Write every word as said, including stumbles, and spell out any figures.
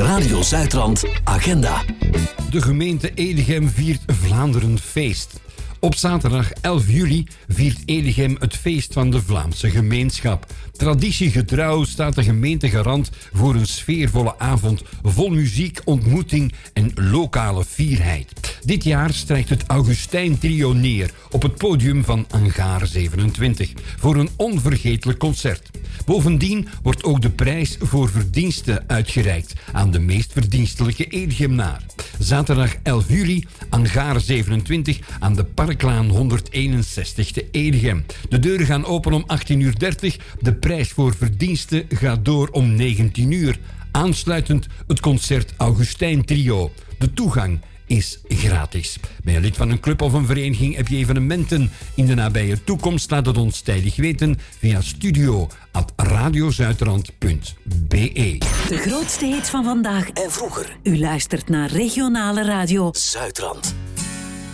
Radio Zuidrand Agenda. De gemeente Edegem viert Vlaanderen feest. Op zaterdag elf juli viert Edegem het feest van de Vlaamse gemeenschap. Traditiegetrouw staat de gemeente garant voor een sfeervolle avond vol muziek, ontmoeting en lokale fierheid. Dit jaar strijkt het Augustijn Trio neer op het podium van Hangar zevenentwintig voor een onvergetelijk concert. Bovendien wordt ook de prijs voor verdiensten uitgereikt aan de meest verdienstelijke Edegemnaar. Zaterdag elf juli, Hangar zevenentwintig aan de Parklaan honderdeenenzestig te Edegem. De deuren gaan open om achttien uur dertig. De prijs voor verdiensten gaat door om negentien uur. Aansluitend het concert Augustijn Trio. De toegang is gratis. Ben je lid van een club of een vereniging, heb je evenementen in de nabije toekomst, laat het ons tijdig weten via studio at radiozuidrand punt be. De grootste hits van vandaag En vroeger. U luistert naar regionale radio Zuidrand.